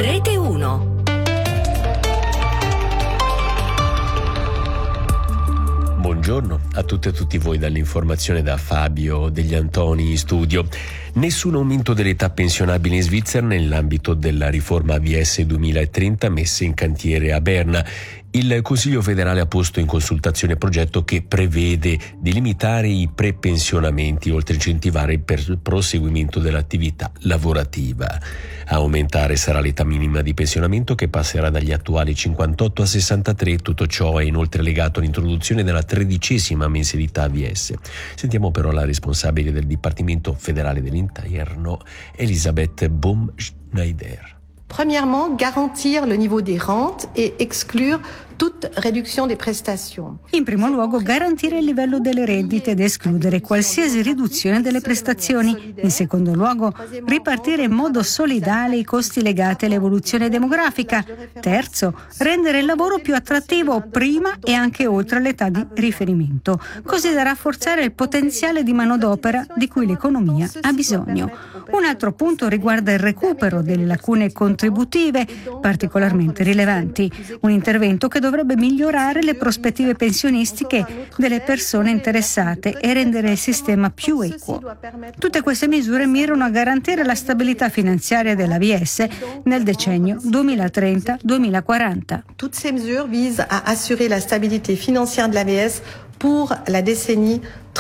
Rete 1. Buongiorno a tutte e tutti voi dall'informazione da Fabio Degli Antoni in studio. Nessun aumento dell'età pensionabile in Svizzera nell'ambito della riforma AVS 2030 messa in cantiere a Berna. Il Consiglio federale ha posto in consultazione progetto che prevede di limitare i prepensionamenti oltre a incentivare il proseguimento dell'attività lavorativa. A aumentare sarà l'età minima di pensionamento che passerà dagli attuali 58 a 63. Tutto ciò è inoltre legato all'introduzione della 13ª mensilità AVS. Sentiamo però la responsabile del Dipartimento federale dell'Interno, Elisabeth Baum-Schneider. Premièrement, garantir le niveau des rentes et exclure toute réduction des prestations. In primo luogo, garantire il livello delle rendite ed escludere qualsiasi riduzione delle prestazioni. In secondo luogo, ripartire in modo solidale i costi legati all'evoluzione demografica. Terzo, rendere il lavoro più attrattivo prima e anche oltre l'età di riferimento, così da rafforzare il potenziale di manodopera di cui l'economia ha bisogno. Un altro punto riguarda il recupero delle lacune contributive particolarmente rilevanti, un intervento che dovrebbe migliorare le prospettive pensionistiche delle persone interessate e rendere il sistema più equo. Tutte queste misure mirano a garantire la stabilità finanziaria dell'AVS nel decennio 2030-2040. Toutes ces mesures visent à assurer la stabilité financière de l'AVS pour la décennie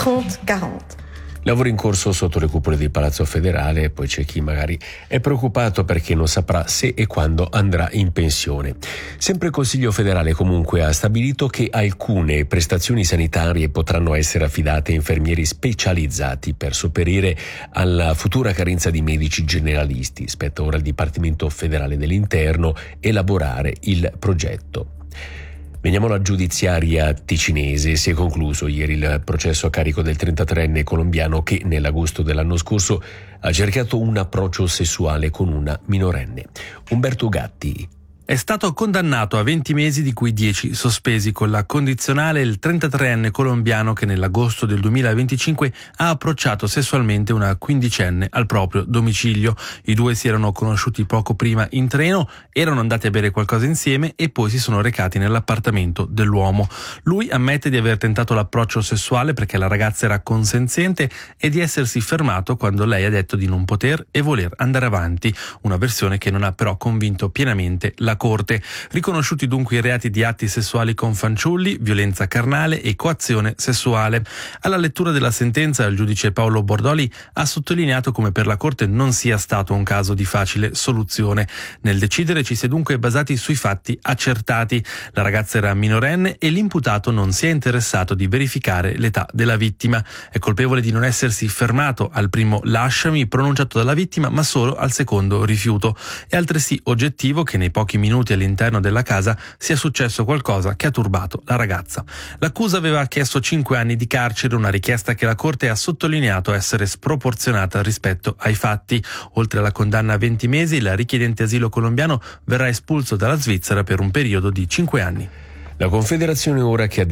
30-40. Lavoro in corso sotto le cupole del Palazzo Federale e poi c'è chi magari è preoccupato perché non saprà se e quando andrà in pensione. Sempre il Consiglio federale comunque ha stabilito che alcune prestazioni sanitarie potranno essere affidate a infermieri specializzati per sopperire alla futura carenza di medici generalisti. Spetta ora al Dipartimento federale dell'Interno elaborare il progetto. Veniamo alla giudiziaria ticinese. Si è concluso ieri il processo a carico del 33enne colombiano che nell'agosto dell'anno scorso ha cercato un approccio sessuale con una minorenne. Umberto Gatti. È stato condannato a 20 mesi di cui 10 sospesi con la condizionale il 33enne colombiano che nell'agosto del 2025 ha approcciato sessualmente una quindicenne al proprio domicilio. I due si erano conosciuti poco prima in treno, erano andati a bere qualcosa insieme e poi si sono recati nell'appartamento dell'uomo. Lui ammette di aver tentato l'approccio sessuale perché la ragazza era consenziente e di essersi fermato quando lei ha detto di non poter e voler andare avanti, una versione che non ha però convinto pienamente la Corte. Riconosciuti dunque i reati di atti sessuali con fanciulli, violenza carnale e coazione sessuale. Alla lettura della sentenza il giudice Paolo Bordoli ha sottolineato come per la Corte non sia stato un caso di facile soluzione. Nel decidere ci si è dunque basati sui fatti accertati. La ragazza era minorenne e l'imputato non si è interessato di verificare l'età della vittima. È colpevole di non essersi fermato al primo lasciami pronunciato dalla vittima ma solo al secondo rifiuto. È altresì oggettivo che nei pochi minuti all'interno della casa sia successo qualcosa che ha turbato la ragazza. L'accusa aveva chiesto 5 anni di carcere, una richiesta che la Corte ha sottolineato essere sproporzionata rispetto ai fatti. Oltre alla condanna a 20 mesi, il richiedente asilo colombiano verrà espulso dalla Svizzera per un periodo di 5 anni. La Confederazione ora che ha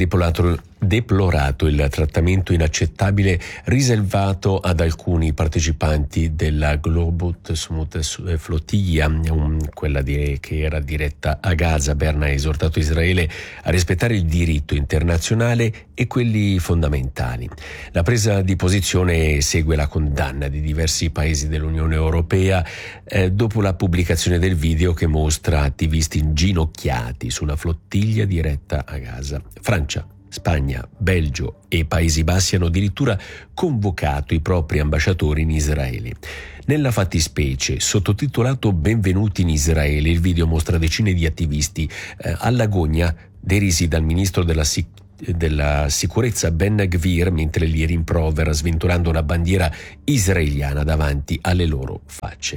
deplorato il trattamento inaccettabile riservato ad alcuni partecipanti della Globut Smooth Flottiglia, quella che era diretta a Gaza. Berna ha esortato Israele a rispettare il diritto internazionale e quelli fondamentali. La presa di posizione segue la condanna di diversi paesi dell'Unione Europea dopo la pubblicazione del video che mostra attivisti inginocchiati su una flottiglia diretta a Gaza. Francia, Spagna, Belgio e Paesi Bassi hanno addirittura convocato i propri ambasciatori in Israele. Nella fattispecie, sottotitolato Benvenuti in Israele, il video mostra decine di attivisti all'agonia derisi dal ministro della sicurezza Ben Gvir mentre li rimprovera sventolando una bandiera israeliana davanti alle loro facce.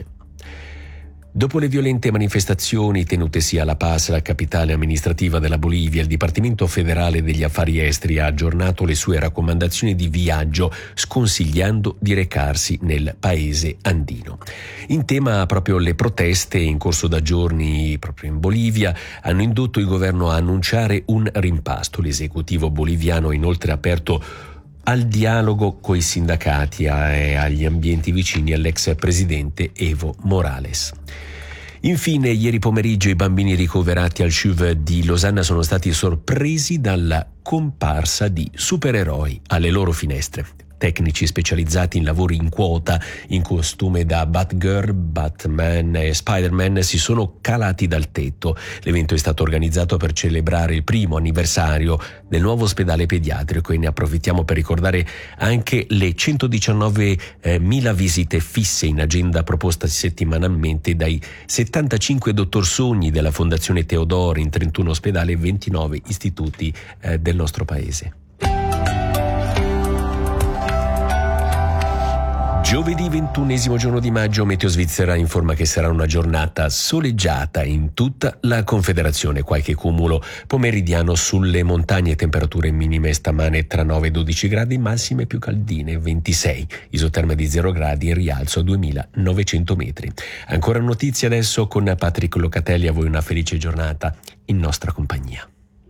Dopo le violente manifestazioni tenutesi a La Paz, la capitale amministrativa della Bolivia, il Dipartimento federale degli affari esteri ha aggiornato le sue raccomandazioni di viaggio, sconsigliando di recarsi nel paese andino. In tema proprio le proteste in corso da giorni proprio in Bolivia hanno indotto il governo a annunciare un rimpasto. L'esecutivo boliviano ha inoltre aperto al dialogo coi sindacati e agli ambienti vicini all'ex presidente Evo Morales. Infine, ieri pomeriggio i bambini ricoverati al CHUV di Losanna sono stati sorpresi dalla comparsa di supereroi alle loro finestre. Tecnici specializzati in lavori in quota, in costume da Batgirl, Batman e Spider-Man si sono calati dal tetto. L'evento è stato organizzato per celebrare il primo anniversario del nuovo ospedale pediatrico e ne approfittiamo per ricordare anche le 119.000 visite fisse in agenda proposte settimanalmente dai 75 dottor Sogni della Fondazione Teodoro in 31 ospedali e 29 istituti del nostro paese. Giovedì 21 giorno di maggio, Meteo Svizzera informa che sarà una giornata soleggiata in tutta la Confederazione, qualche cumulo pomeridiano sulle montagne, temperature minime stamane tra 9 e 12 gradi, massime più caldine 26, isoterme di 0 gradi e rialzo a 2900 metri. Ancora notizie adesso con Patrick Locatelli, a voi una felice giornata in nostra compagnia.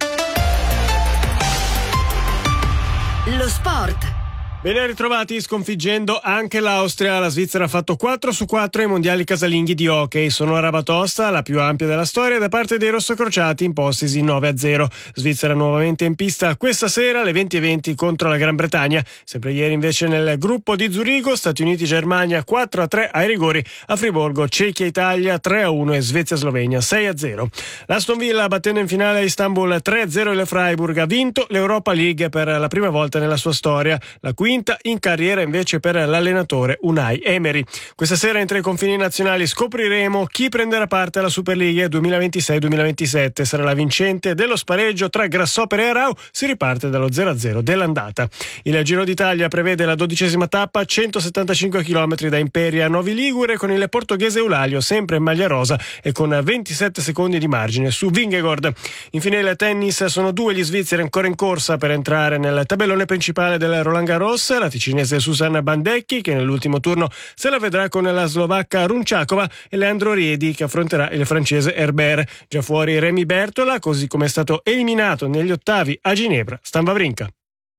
Lo sport. Ben ritrovati. Sconfiggendo anche l'Austria, la Svizzera ha fatto 4-4 ai mondiali casalinghi di hockey. Sono a Rabatosta, la più ampia della storia, da parte dei rossocrociati impostisi 9-0. Svizzera nuovamente in pista questa sera alle 20:20 contro la Gran Bretagna. Sempre ieri invece nel gruppo di Zurigo, Stati Uniti-Germania 4-3 ai rigori, a Friburgo Cechia-Italia 3-1 e Svezia-Slovenia 6-0. L'Aston Villa, battendo in finale a Istanbul 3-0 il Freiburg, ha vinto l'Europa League per la prima volta nella sua storia, la quinta in carriera invece per l'allenatore Unai Emery. Questa sera entro i confini nazionali scopriremo chi prenderà parte alla Superliga 2026-2027. Sarà la vincente dello spareggio tra Grasshopper e Arau. Si riparte dallo 0-0 dell'andata. Il Giro d'Italia prevede la 12ª tappa, 175 km da Imperia a Novi Ligure, con il portoghese Eulalio sempre in maglia rosa e con 27 secondi di margine su Vingegaard. Infine il tennis, sono due gli svizzeri ancora in corsa per entrare nel tabellone principale del Roland Garros. La ticinese Susanna Bandecchi, che nell'ultimo turno se la vedrà con la slovacca Runčáková, e Leandro Riedi, che affronterà il francese Herbert. Già fuori Remy Bertola, così come è stato eliminato negli ottavi a Ginevra Stan Wawrinka.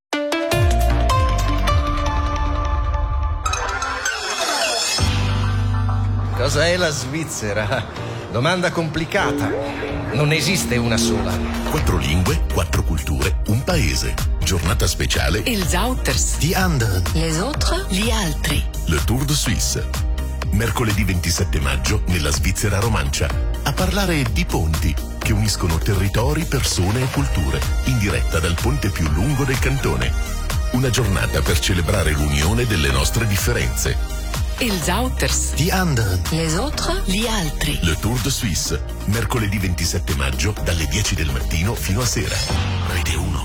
Cosa è la Svizzera? Domanda complicata. Non esiste una sola. 4 lingue, 4 culture, un paese. Giornata speciale. Els Auters. Die anderen. Les autres. Gli altri. Le Tour de Suisse. Mercoledì 27 maggio nella Svizzera romancia. A parlare di ponti che uniscono territori, persone e culture. In diretta dal ponte più lungo del cantone. Una giornata per celebrare l'unione delle nostre differenze. Els Auters. Die anderen. Les autres. Gli altri. Le Tour de Suisse. Mercoledì 27 maggio dalle 10 del mattino fino a sera. Rete 1.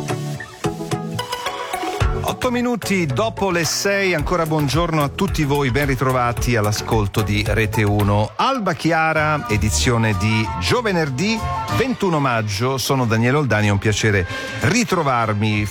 8 minuti dopo le 6, ancora buongiorno a tutti voi, ben ritrovati all'ascolto di Rete 1. Alba Chiara, edizione di giovedì 21 maggio, sono Daniele Oldani, è un piacere ritrovarmi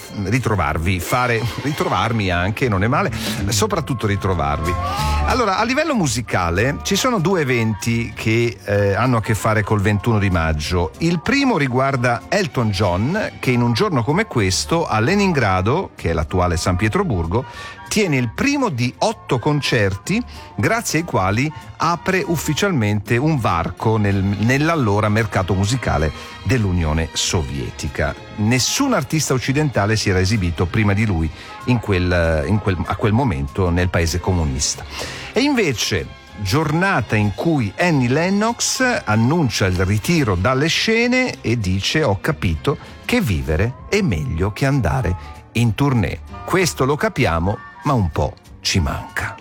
anche, non è male, soprattutto ritrovarvi. Allora, a livello musicale ci sono due eventi che hanno a che fare col 21 di maggio. Il primo riguarda Elton John, che in un giorno come questo a Leningrado, che è l'attuale San Pietroburgo, tiene il primo di 8 concerti grazie ai quali apre ufficialmente un varco nell'allora mercato musicale dell'Unione Sovietica. Nessun artista occidentale si era esibito prima di lui a quel momento nel paese comunista. E invece, giornata in cui Annie Lennox annuncia il ritiro dalle scene e dice: ho capito che vivere è meglio che andare in tournée. Questo lo capiamo, ma un po' ci manca.